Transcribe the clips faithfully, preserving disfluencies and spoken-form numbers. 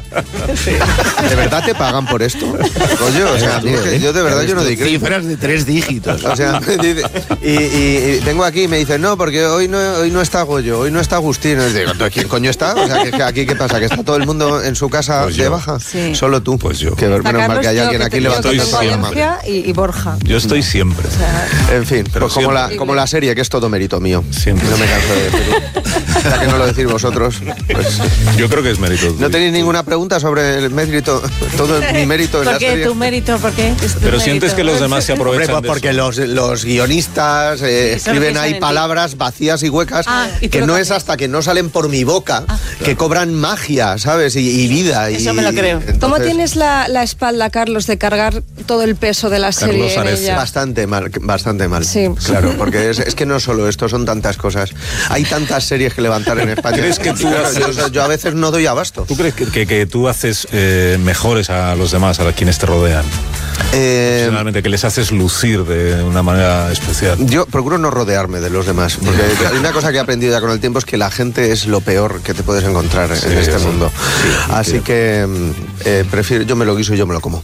Sí. ¿De verdad te pagan por esto? Rollo, o sea, es que yo de verdad yo no digo. Cifras de tres dígitos. O sea, y, y, y vengo aquí y me dicen, no, porque hoy no, hoy no está Goyo, hoy no está Agustín. Y digo, ¿quién coño está? O sea, que aquí ¿qué pasa? ¿Que está todo el mundo en su casa pues de yo. baja? Sí. Solo tú. Pues yo. Que menos mal que hay alguien aquí levantando el programa. Y, y Borja. Yo estoy siempre. O sea, en fin, pero pues como, la, como la serie, que es todo mérito mío. Siempre. No me canso de decirlo. Ya que no lo decís vosotros. Pues, yo creo que es mérito. ¿No tenéis ninguna pregunta sobre el mérito? Todo mi mérito en ¿Por la qué serie. tu mérito? ¿Por qué? Pero mérito. Sientes que los demás se aprovechan. Hombre, porque los, los guionistas eh, escriben ahí palabras vacías y huecas ah, ¿y que no es hasta que no salen por mi boca ah, que claro. cobran magia, ¿sabes? Y, y vida. Eso y, me lo creo. Entonces, ¿Cómo tienes la, la espalda, Carlos, de cargar todo el peso de la serie en ella? Bastante mal, bastante mal. Sí. Claro, porque es, es que no solo esto, son tantas cosas. Hay tantas series que levantar en España. ¿Crees que tú haces... yo, yo a veces no doy abasto. ¿Tú crees que, que, que tú haces eh, mejores a los demás, a quienes te rodean? Eh, Personalmente, que les haces lucir de una manera especial. Yo procuro no rodearme de los demás, porque hay una cosa que he aprendido ya con el tiempo, es que la gente es lo peor que te puedes encontrar sí, en este sí, mundo. Sí, Así sí. que eh, prefiero, yo me lo guiso y yo me lo como.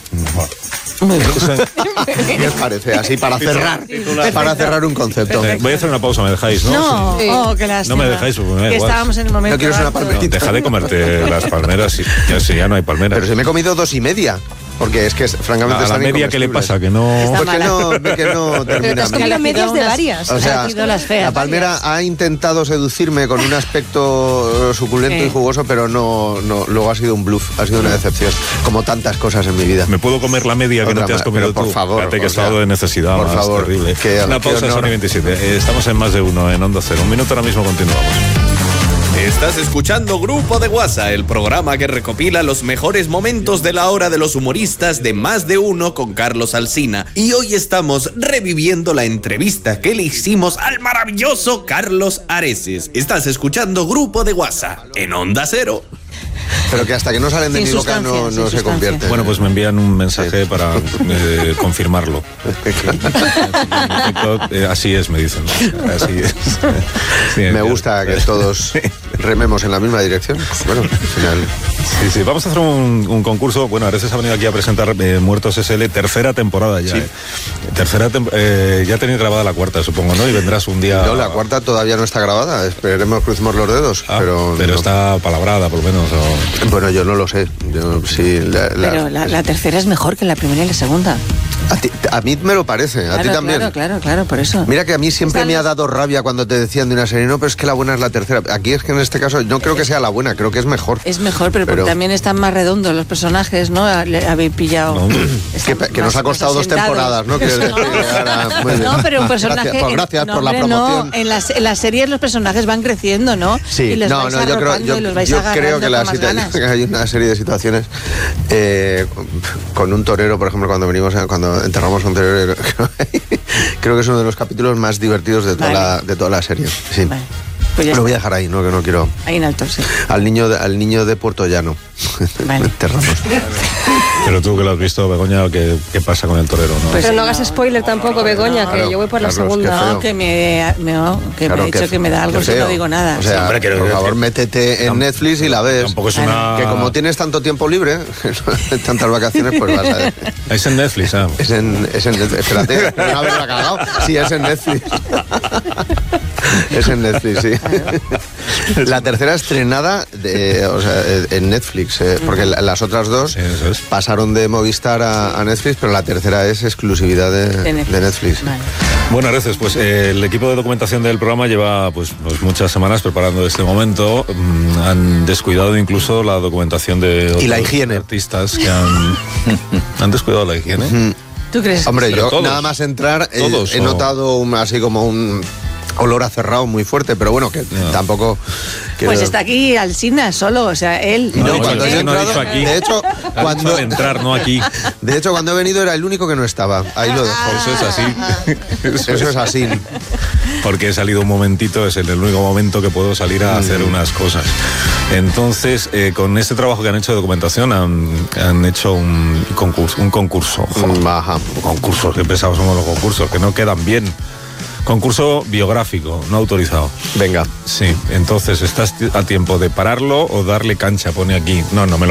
¿Qué os parece? Así para cerrar, para cerrar un concepto. Eh, voy a hacer una pausa, ¿me dejáis? No, no, sí. oh, qué lástima. No me dejáis. Me que estábamos en el momento. No quieres una palmerita. No, deja de comerte las palmeras, y, ya, si ya no hay palmeras. Pero si me he comido dos y media. Porque es que, francamente, a están la media que le pasa, que no... Pues que no, que no termina. Pero las medias de varias. O sea, las feas, la palmera varias. Ha intentado seducirme con un aspecto suculento sí. y jugoso, pero no, no, luego ha sido un bluff, ha sido una decepción, como tantas cosas en mi vida. ¿Me puedo comer la media que Otra no te has comido pero, por tú? favor. Fíjate que o sea, estado de necesidad por más favor, terrible. Que, una pausa, Sony veintisiete. Estamos en Más de Uno, en Onda Cero. Un minuto, ahora mismo continuamos. Estás escuchando Grupo de WhatsApp, el programa que recopila los mejores momentos de la hora de los humoristas de Más de Uno con Carlos Alsina. Y hoy estamos reviviendo la entrevista que le hicimos al maravilloso Carlos Areces. Estás escuchando Grupo de WhatsApp en Onda Cero. Pero que hasta que no salen de mi boca no, no se convierte. Bueno, pues me envían un mensaje sí. para eh, confirmarlo. eh, así es, me dicen. Así es. Sí, me gusta que todos rememos en la misma dirección. Bueno, al final... Sí, sí. Vamos a hacer un, un concurso. Bueno, Areces ha venido aquí a presentar eh, Muertos S L, tercera temporada ya. Sí. Eh. Tercera tem- eh, ya tenéis grabada la cuarta, supongo, ¿no? Y vendrás un día... No, la cuarta todavía no está grabada. Esperemos, crucemos los dedos. Ah, pero pero no. Está palabrada, por lo menos. O... Bueno, yo no lo sé. Yo, sí, la, la, pero la, la tercera es mejor que la primera y la segunda. A, ti, a mí me lo parece, claro, a ti también. Claro, claro, claro, por eso. Mira que a mí siempre Están... me ha dado rabia cuando te decían de una serie, no, pero es que la buena es la tercera. Aquí es que en este caso no creo que sea la buena, creo que es mejor. Es mejor, pero, pero... porque también están más redondos los personajes, ¿no? Habéis pillado... No, que, que nos ha costado dos temporadas, ¿no? Decir, no. Ahora, no, pero un personaje... Gracias, pues gracias no, por la hombre, promoción. No, en las, en las series los personajes van creciendo, ¿no? Sí, y los no, vais no, yo creo, yo, y los vais yo creo que, la situa- que hay una serie de situaciones eh, con un torero, por ejemplo, cuando venimos, cuando enterramos a un torero, creo que es uno de los capítulos más divertidos de toda, vale. la, de toda la serie. Sí. Vale. Pues lo voy a dejar ahí, no que no quiero. Ahí en alto, sí. Al niño de, al niño de Puerto Llano. Vale. Enterramos. Pero tú que lo has visto, Begoña, ¿qué, qué pasa con el torero? ¿No? Pues pero no hagas spoiler tampoco, Begoña, claro, que yo voy por Carlos, la segunda. No, que me, me, que claro, me ha dicho que, que me da algo si no digo nada. O sea, sí, hombre, que, por favor, métete en Netflix y la ves. Tampoco es una... Que como tienes tanto tiempo libre, tantas vacaciones, pues vas a ver. Es en Netflix, ¿ah? Es en, es en Netflix. Espérate, no haberla cagado. Sí, es en Netflix. Es en Netflix, sí. La tercera estrenada de, o sea, en Netflix, eh, porque las otras dos sí, es. pasaron de Movistar a, a Netflix, pero la tercera es exclusividad de, de Netflix. De Netflix. Vale. Bueno, Areces, pues eh, el equipo de documentación del programa lleva pues, pues muchas semanas preparando este momento. Mm, han descuidado incluso la documentación de otros y la higiene. artistas que han, han descuidado la higiene. Mm. ¿Tú crees? Hombre, pero yo todos, nada más entrar todos, he, he o... notado un, así como un olor a cerrado muy fuerte, pero bueno, que no. tampoco... Quiero... Pues está aquí Alsina solo, o sea, él... No, no, no, cuando no, he entrado, no dicho aquí. De hecho, cuando... entrar, no aquí. De hecho, cuando he venido era el único que no estaba. Ahí lo dejo. Eso es así. Eso, Eso es así. Porque he salido un momentito, es el único momento que puedo salir a hacer unas cosas. Entonces, eh, con este trabajo que han hecho de documentación, han, han hecho un concurso. Un concurso. Baja. Un concurso, que pesados somos los concursos, que no quedan bien. Concurso biográfico, no autorizado. Venga. Sí, entonces, ¿estás a tiempo de pararlo o darle cancha? Pone aquí. No, no me lo